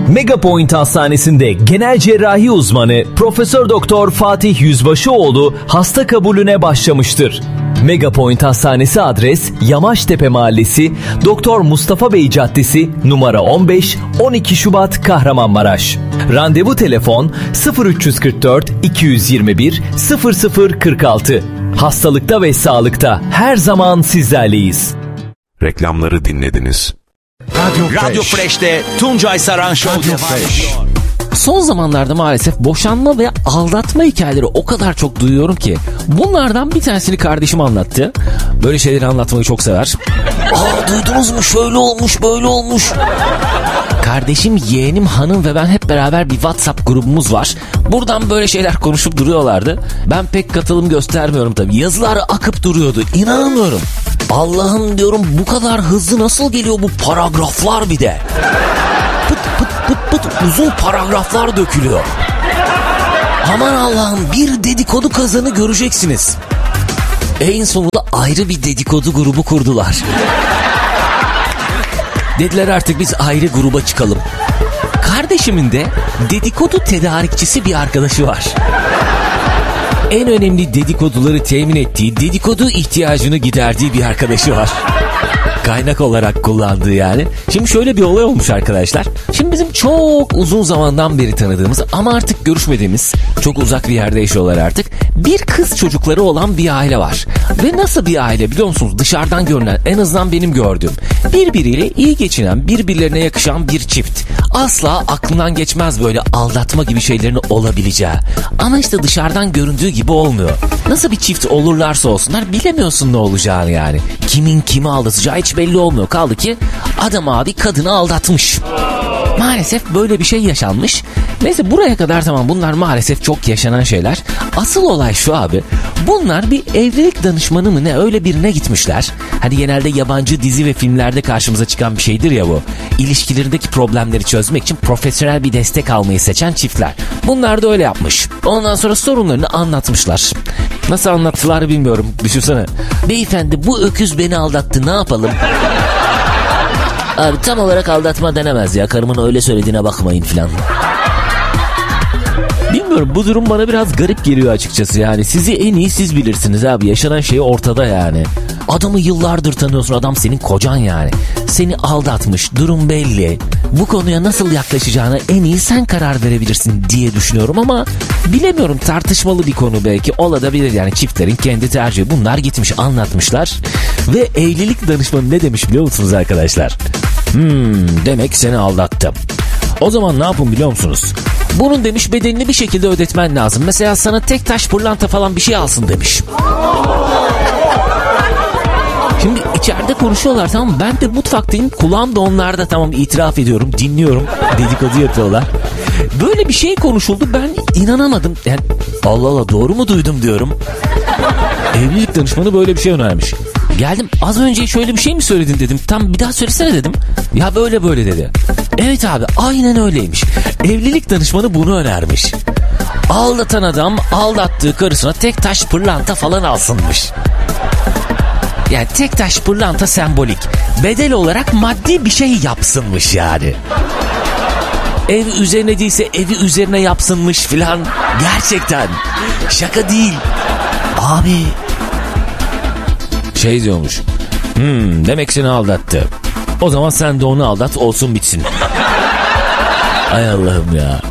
Megapoint Hastanesi'nde genel cerrahi uzmanı Profesör Doktor Fatih Yüzbaşıoğlu hasta kabulüne başlamıştır. Megapoint Hastanesi adres Yamaçtepe Mahallesi, Doktor Mustafa Bey Caddesi, numara 15, 12 Şubat Kahramanmaraş. Randevu telefon 0344 221 0046. Hastalıkta Sağlıkta her zaman sizlerleyiz. Reklamları dinlediniz. Radyo Fresh'te Tuncay Saran Show devam ediyor. Son zamanlarda maalesef boşanma ve aldatma hikayeleri o kadar çok duyuyorum ki. Bunlardan bir tanesini kardeşim anlattı. Böyle şeyleri anlatmayı çok sever. Duydunuz mu, şöyle olmuş böyle olmuş. Kardeşim, yeğenim, hanım ve ben hep beraber bir WhatsApp grubumuz var. Buradan böyle şeyler konuşup duruyorlardı. Ben pek katılım göstermiyorum tabii. Yazılar akıp duruyordu. İnanamıyorum. Allah'ım diyorum, bu kadar hızlı nasıl geliyor bu paragraflar bir de. Pıt pıt pıt pıt uzun paragraflar dökülüyor. Aman Allah'ım, bir dedikodu kazanı göreceksiniz. En sonunda ayrı bir dedikodu grubu kurdular. Dediler artık biz ayrı gruba çıkalım. Kardeşimin de dedikodu tedarikçisi bir arkadaşı var. En önemli dedikoduları temin ettiği, dedikodu ihtiyacını giderdiği bir arkadaşı var. Kaynak olarak kullandığı yani. Şimdi şöyle bir olay olmuş arkadaşlar. Şimdi bizim çok uzun zamandan beri tanıdığımız ama artık görüşmediğimiz, çok uzak bir yerde yaşıyorlar artık, bir kız çocukları olan bir aile var. Ve nasıl bir aile biliyor musunuz? Dışarıdan görünen, en azından benim gördüğüm, birbiriyle iyi geçinen, birbirlerine yakışan bir çift. Asla aklından geçmez böyle aldatma gibi şeylerin olabileceği. Ama işte dışarıdan göründüğü gibi olmuyor. Nasıl bir çift olurlarsa olsunlar bilemiyorsun ne olacağını yani. Kimin kimi aldatacağı hiç belli olmuyor. Kaldı ki adam abi kadını aldatmış. Maalesef böyle bir şey yaşanmış. Neyse, buraya kadar tamam, bunlar maalesef çok yaşanan şeyler. Asıl olay şu abi. Bunlar bir evlilik danışmanı mı ne, öyle birine gitmişler. Hani genelde yabancı dizi ve filmlerde karşımıza çıkan bir şeydir ya bu. İlişkilerindeki problemleri çözmek için profesyonel bir destek almayı seçen çiftler. Bunlar da öyle yapmış. Ondan sonra sorunlarını anlatmışlar. Nasıl anlattılar bilmiyorum. Düşünsene. Beyefendi, bu öküz beni aldattı, ne yapalım? Abi tam olarak aldatma denemez ya. Karımın öyle söylediğine bakmayın filan. Bilmiyorum, bu durum bana biraz garip geliyor açıkçası yani. Sizi en iyi siz bilirsiniz abi. Yaşanan şey ortada yani. Adamı yıllardır tanıyorsun, adam senin kocan yani. Seni aldatmış, durum belli. Bu konuya nasıl yaklaşacağına en iyi sen karar verebilirsin diye düşünüyorum ama bilemiyorum, tartışmalı bir konu belki, olabilir yani, çiftlerin kendi tercihi. Bunlar gitmiş anlatmışlar ve evlilik danışmanı ne demiş biliyor musunuz arkadaşlar? Demek seni aldattım. O zaman ne yapın biliyor musunuz? Bunun demiş bedelini bir şekilde ödetmen lazım. Mesela sana tek taş pırlanta falan bir şey alsın demiş. Şimdi içeride konuşuyorlar, tamam, ben de mutfaktayım, kulağım da onlarda, tamam, itiraf ediyorum, dinliyorum, dedikodu yapıyorlar. Böyle bir şey konuşuldu, ben inanamadım. Yani Allah Allah, doğru mu duydum diyorum. Evlilik danışmanı böyle bir şey önermiş. Geldim, az önce şöyle bir şey mi söyledin dedim. Tam bir daha söylesene dedim. Ya böyle böyle dedi. Evet abi, aynen öyleymiş. Evlilik danışmanı bunu önermiş. Aldatan adam aldattığı karısına tek taş pırlanta falan alsınmış. Yani tek taş pırlanta sembolik. Bedel olarak maddi bir şey yapsınmış yani. Ev üzerine değilse evi üzerine yapsınmış filan. Gerçekten. Şaka değil. Abi. Şey diyormuş. Demek seni aldattı. O zaman sen de onu aldat, olsun bitsin. Ay Allah'ım ya.